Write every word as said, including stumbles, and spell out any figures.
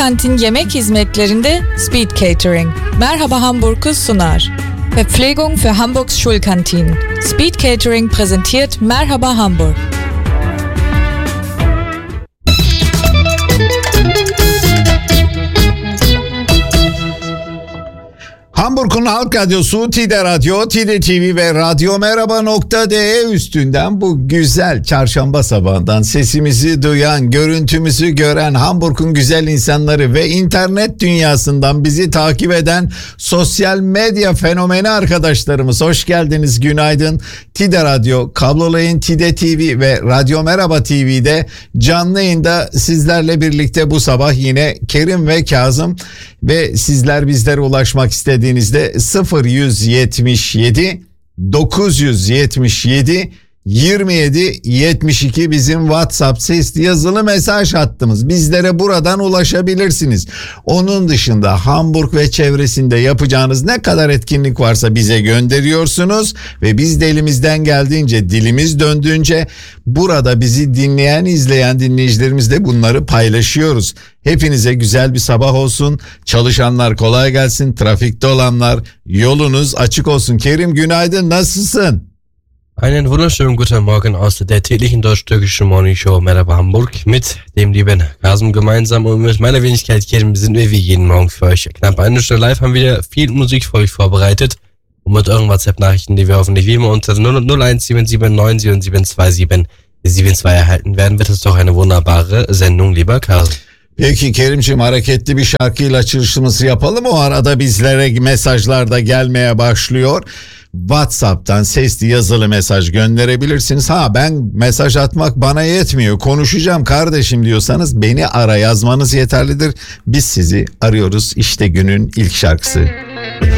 Schulkantin yemek hizmetlerinde Speed Catering. Merhaba Hamburg'u sunar. Verpflegung für Hamburgs Schulkantin. Speed Catering präsentiert Merhaba Hamburg. Hamburg'un halk radyosu Tide Radyo, Tide T V ve Radyo Merhaba nokta de üstünden bu güzel çarşamba sabahından sesimizi duyan, görüntümüzü gören Hamburg'un güzel insanları ve internet dünyasından bizi takip eden sosyal medya fenomeni arkadaşlarımız, hoş geldiniz, günaydın. Tide Radyo, kablolu yayın Tide T V ve Radyo Merhaba T V'de canlı yayında sizlerle birlikte bu sabah yine Kerim ve Kazım ve sizler bizlere ulaşmak istediğinizde sıfır yüz yetmiş yedi dokuz yüz yetmiş yedi yirmi yedi yetmiş iki bizim WhatsApp sesli yazılı mesaj hattımız. Bizlere buradan ulaşabilirsiniz. Onun dışında Hamburg ve çevresinde yapacağınız ne kadar etkinlik varsa bize gönderiyorsunuz ve biz de elimizden geldiğince, dilimiz döndüğünce burada bizi dinleyen, izleyen dinleyicilerimizle bunları paylaşıyoruz. Hepinize güzel bir sabah olsun. Çalışanlar kolay gelsin. Trafikte olanlar yolunuz açık olsun. Kerim, günaydın, nasılsın? Einen wunderschönen guten Morgen aus der täglichen deutsch-türkischen Morning Show Merhaba Hamburg mit dem lieben Kasım gemeinsam und mit meiner Wenigkeit Kerim sind wir wie jeden Morgen für euch knapp eine Stunde live, haben wieder viel Musik für euch vorbereitet und mit euren WhatsApp-Nachrichten, die wir hoffentlich wie immer unter null eins sieben sieben neun sieben sieben zwei sieben sieben zwei erhalten werden, wird es doch eine wunderbare Sendung, lieber Kasım. Peki Kerimciğim, hareketli bir şarkıyla açılışımızı yapalım. O arada bizlere mesajlar da gelmeye başlıyor. WhatsApp'tan sesli yazılı mesaj gönderebilirsiniz. Ha, ben mesaj atmak bana yetmiyor, konuşacağım kardeşim diyorsanız beni ara yazmanız yeterlidir. Biz sizi arıyoruz. İşte günün ilk şarkısı.